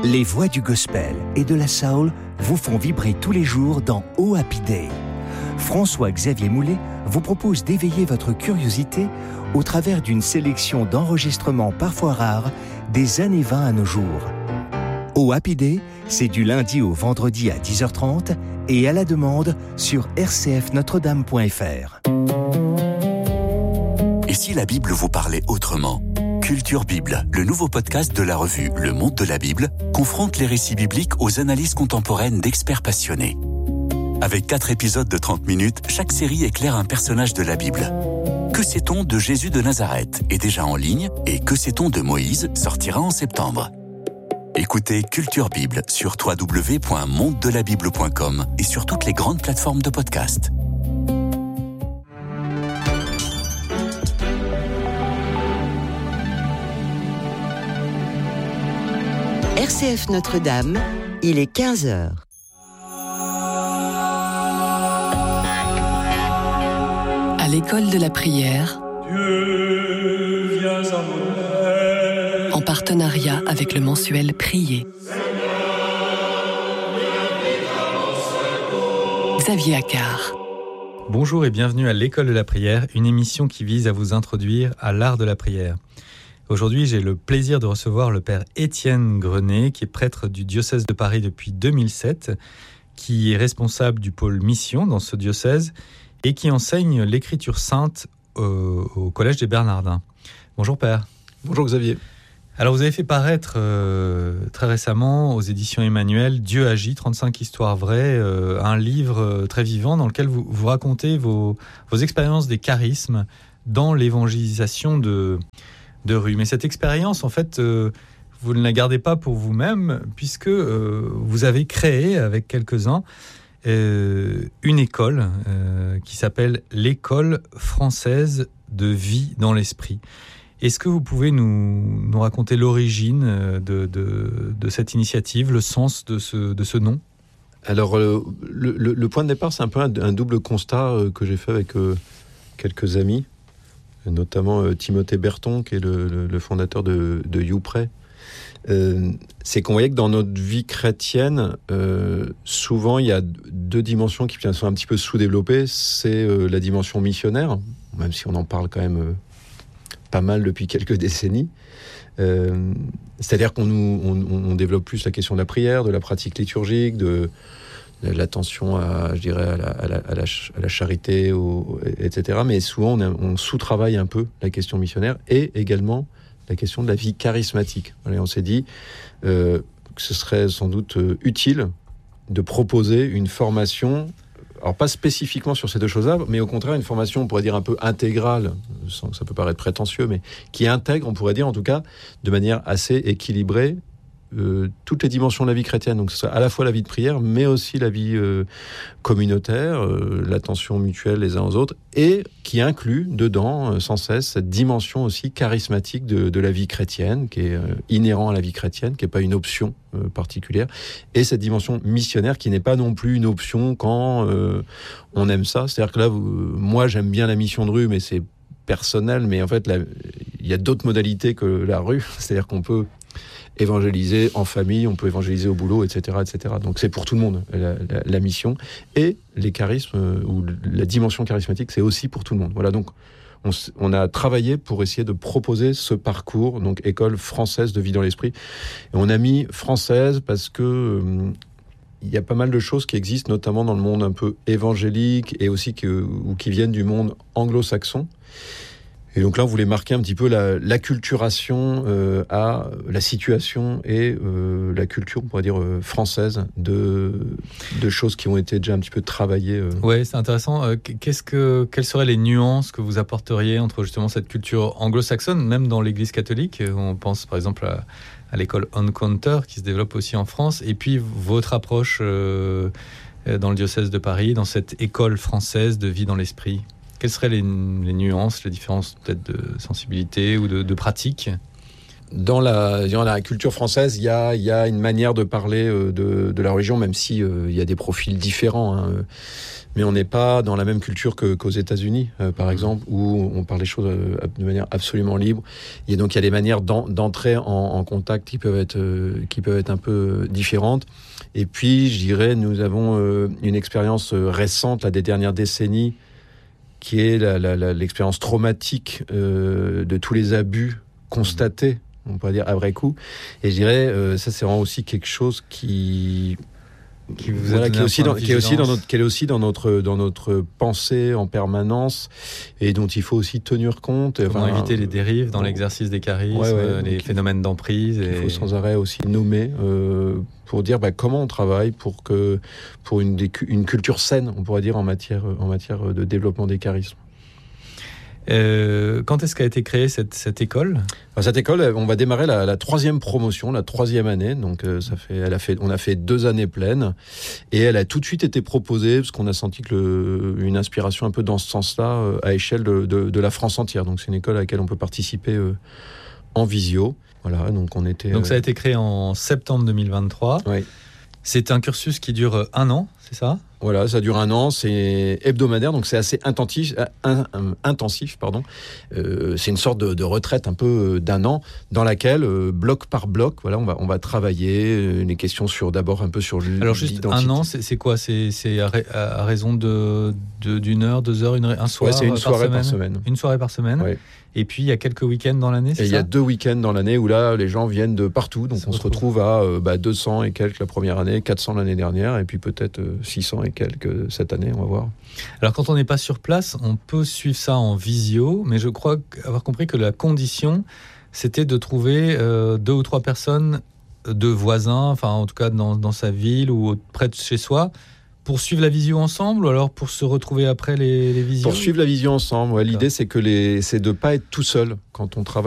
Les voix du gospel et de la soul vous font vibrer tous les jours dans Oh Happy Day. François-Xavier Moulet vous propose d'éveiller votre curiosité au travers d'une sélection d'enregistrements parfois rares des années 20 à nos jours. Oh Happy Day, c'est du lundi au vendredi à 10h30 et à la demande sur rcfnotredame.fr. Et si la Bible vous parlait autrement ? Culture Bible, le nouveau podcast de la revue Le Monde de la Bible, confronte les récits bibliques aux analyses contemporaines d'experts passionnés. Avec 4 épisodes de 30 minutes, chaque série éclaire un personnage de la Bible. Que sait-on de Jésus de Nazareth est déjà en ligne et Que sait-on de Moïse sortira en septembre. Écoutez Culture Bible sur www.mondelabible.com et sur toutes les grandes plateformes de podcast. RCF Notre-Dame, il est 15h. À l'école de la prière, Dieu, viens à mon aide. En partenariat avec le mensuel Prier. Xavier Accard. Bonjour et bienvenue à l'école de la prière, une émission qui vise à vous introduire à l'art de la prière. Aujourd'hui, j'ai le plaisir de recevoir le père Étienne Grenet, qui est prêtre du diocèse de Paris depuis 2007, qui est responsable du pôle mission dans ce diocèse et qui enseigne l'écriture sainte au Collège des Bernardins. Bonjour père. Bonjour Xavier. Alors vous avez fait paraître très récemment aux éditions Emmanuel Dieu agit, 35 histoires vraies, un livre très vivant dans lequel vous racontez vos expériences des charismes dans l'évangélisation de rue. Mais cette expérience, en fait, vous ne la gardez pas pour vous-même, puisque vous avez créé, avec quelques-uns, une école qui s'appelle l'École française de vie dans l'esprit. Est-ce que vous pouvez nous raconter l'origine de cette initiative, le sens de ce nom ? Alors, le point de départ, c'est un peu un double constat que j'ai fait avec quelques amis, notamment Timothée Berton, qui est le fondateur de YouPray. C'est qu'on voyait que dans notre vie chrétienne, souvent, il y a deux dimensions qui sont un petit peu sous-développées. C'est la dimension missionnaire, même si on en parle quand même pas mal depuis quelques décennies. C'est-à-dire qu'on développe plus la question de la prière, de la pratique liturgique, de l'attention à la charité, etc. Mais souvent, on sous-travaille un peu la question missionnaire et également la question de la vie charismatique. Voilà, on s'est dit que ce serait sans doute utile de proposer une formation, alors pas spécifiquement sur ces deux choses-là, mais au contraire une formation, on pourrait dire un peu intégrale, ça peut paraître prétentieux, mais qui intègre, on pourrait dire en tout cas, de manière assez équilibrée, toutes les dimensions de la vie chrétienne, donc ce soit à la fois la vie de prière, mais aussi la vie communautaire, l'attention mutuelle les uns aux autres, et qui inclut dedans sans cesse cette dimension aussi charismatique de la vie chrétienne, qui est inhérent à la vie chrétienne, qui n'est pas une option particulière, et cette dimension missionnaire qui n'est pas non plus une option quand on aime ça. C'est-à-dire que là, moi j'aime bien la mission de rue, mais c'est personnel, mais en fait il y a d'autres modalités que la rue, c'est-à-dire qu'on peut évangéliser en famille, on peut évangéliser au boulot, etc., etc. Donc c'est pour tout le monde, la mission. Et les charismes, ou la dimension charismatique, c'est aussi pour tout le monde. Voilà, donc on a travaillé pour essayer de proposer ce parcours, donc école française de vie dans l'esprit. Et on a mis française parce que il y a pas mal de choses qui existent, notamment dans le monde un peu évangélique, et aussi qui viennent du monde anglo-saxon. Et donc là, on voulait marquer un petit peu l'acculturation à la situation et la culture, on pourrait dire, française de choses qui ont été déjà un petit peu travaillées. Oui, c'est intéressant. Quelles seraient les nuances que vous apporteriez entre justement cette culture anglo-saxonne, même dans l'Église catholique ? On pense par exemple à l'école Encounter qui se développe aussi en France, et puis votre approche dans le diocèse de Paris, dans cette école française de vie dans l'esprit. Quelles seraient les nuances, les différences peut-être de sensibilité ou de pratique ? Dans la culture française, il y a une manière de parler de la religion, même si il y a des profils différents. Hein. Mais on n'est pas dans la même culture qu'aux États-Unis, par exemple, où on parle des choses de manière absolument libre. Et donc il y a des manières d'entrer en contact qui peuvent être un peu différentes. Et puis, je dirais, nous avons une expérience récente, des dernières décennies, qui est l'expérience traumatique de tous les abus constatés, on pourrait dire après coup. Et je dirais, ça c'est vraiment aussi quelque chose qui est aussi dans notre pensée en permanence et dont il faut aussi tenir compte. Comment éviter les dérives dans l'exercice des charismes, les phénomènes d'emprise. Il faut sans arrêt aussi nommer pour dire comment on travaille pour une culture saine, on pourrait dire, en matière de développement des charismes. Quand est-ce qu'a été créée cette école ? Cette école, on va démarrer la troisième promotion, la troisième année. Donc, on a fait 2 années pleines, et elle a tout de suite été proposée parce qu'on a senti une inspiration un peu dans ce sens-là à échelle de la France entière. Donc, c'est une école à laquelle on peut participer en visio. Voilà. Donc, ça a été créé en septembre 2023. Oui. C'est un cursus qui dure 1 an, c'est ça ? Voilà, ça dure 1 an, c'est hebdomadaire, donc c'est assez intensif. C'est une sorte de retraite un peu d'1 an, dans laquelle, bloc par bloc, voilà, on va travailler les questions d'abord un peu sur l'identité. Alors juste 1 an, c'est quoi ? C'est à raison d'une heure, 2 heures, un soir? Ouais, c'est une soirée par semaine. Une soirée par semaine. Ouais. Et puis, il y a quelques week-ends dans l'année, c'est ça ? Il y a 2 week-ends dans l'année où là, les gens viennent de partout. Donc, on se retrouve à 200 et quelques la première année, 400 l'année dernière, et puis peut-être 600 et quelques cette année, on va voir. Alors, quand on n'est pas sur place, on peut suivre ça en visio, mais je crois avoir compris que la condition, c'était de trouver 2 ou 3 personnes, 2 voisins, enfin, en tout cas, dans sa ville ou près de chez soi, pour suivre la visio ensemble, ou alors pour se retrouver après les visios ? Pour suivre la visio ensemble, l'idée c'est de ne pas être tout seul quand on travaille.